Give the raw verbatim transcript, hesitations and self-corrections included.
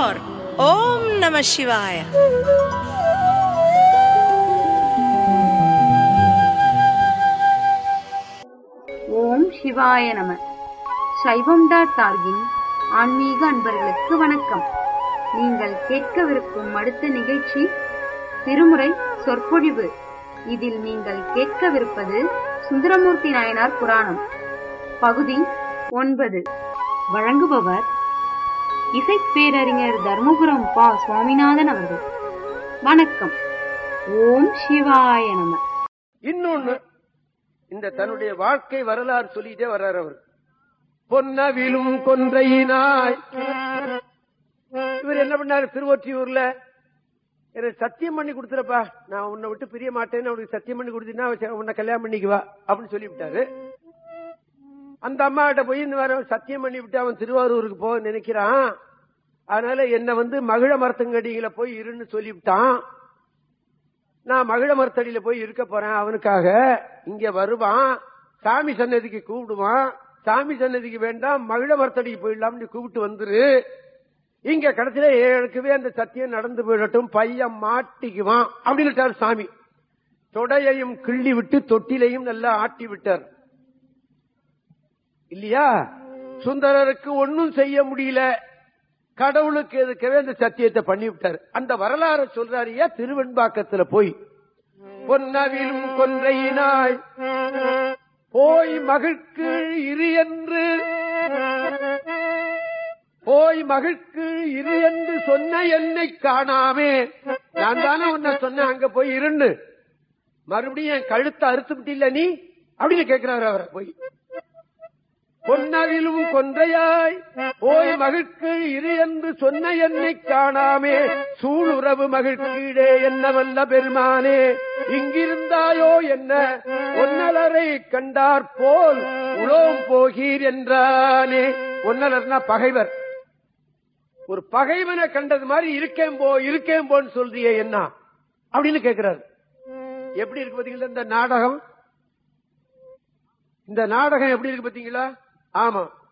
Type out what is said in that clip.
for Om Namah Shivaya. ஓம் சிவாய நம. சைவம் டாட் ஆர்கின் ஆன்மீக அன்பர்களுக்கு வணக்கம். நீங்கள் கேட்கவிருக்கும் அடுத்த நிகழ்ச்சி திருமுறை சொற்பொழிவு. இதில் நீங்கள் கேட்கவிருப்பது சுந்தரமூர்த்தி நாயனார் புராணம் பகுதி ஒன்பது. வழங்குபவர் இசைப்பேரறிஞர் தர்மபுரம் பா சுவாமிநாதன் அவர்கள். வணக்கம். ஓம் சிவாய நம. இன்னொன்னு, இந்த தன்னுடைய வாழ்க்கை வரலாறு சொல்லிட்டே வர்றார் அவர். பொன்னவிலும் கொன்றையினாய். இவர் என்ன பண்ணாரு? திருவொற்றியூர்ல எனக்கு சத்தியம் பண்ணி கொடுத்துறப்பா, நான் உன்னை விட்டு பிரிய மாட்டேன்னு அவனுக்கு சத்தியம் பண்ணி கொடுத்தீங்கன்னா உன்னை கல்யாணம் பண்ணிக்குவா அப்படின்னு சொல்லிவிட்டாரு. அந்த அம்மா கிட்ட போய் இந்த மாதிரி சத்தியம் பண்ணி விட்டு அவன் திருவாரூருக்கு போக நினைக்கிறான். அதனால என்ன வந்து மகிழ மரத்தங்கடியில போய் இருன்னு சொல்லிவிட்டான். நான் மகிழ மரத்தடியில போய் இருக்க போறேன் அவனுக்காக. இங்க வருவான், சாமி சன்னதிக்கு கூப்பிடுவான். சாமி சன்னதிக்கு வேண்டாம், மகிழ மரத்தடிக்கு போயிடலாம்னு கூப்பிட்டு வந்துரு. இங்க கடைசியில எனக்குவே அந்த சத்தியம் நடந்து போயிடட்டும், பையன் மாட்டிக்குவான் அப்படின்னு சாமி. தொடையையும் கிள்ளி விட்டு தொட்டிலையும் நல்லா ஆட்டி விட்டார் இல்லையா? சுந்தரருக்கு ஒன்னும் செய்ய முடியல, கடவுளுக்கு எதுக்கவே அந்த சத்தியத்தை பண்ணி விட்டார். அந்த வரலாறு சொல்றாரியா திருவெண்பாக்கத்துல போய். பொன்னவிலும் கொன்றையினாய் போய் மகிழ்க்கு இரு என்று போய் மகிழ்க்கு இரு என்று சொன்ன என்னை காணாமே. நான் தானே உன்னை சொன்ன அங்க போய் இருன்னு, மறுபடியும் என் கழுத்தை அறுத்து விட்டில்ல நீ அப்படின்னு கேட்கிறாரு அவரை போய். பொன்னவிலும் கொன்றையாய் போய் மகிழ்க்கு இரு என்று சொன்ன என்னை காணாமே. சூளுறவு மகிழ்க்கீடே என்ன வல்ல பெருமானே, இங்கிருந்தாயோ என்ன ஒன்னலரை கண்டார் போல் உலோம் போகீர் என்றானே. ஒன்னலர்னா பகைவர். ஒரு பகைவனை கண்டது மாதிரி இருக்கேன் போ இருக்கேன் போன்னு சொல்றியே என்ன அப்படின்னு கேட்கிறாரு. எப்படி இருக்கு பாத்தீங்களா இந்த நாடகம்? இந்த நாடகம் எப்படி இருக்கு பாத்தீங்களா? ஆமா,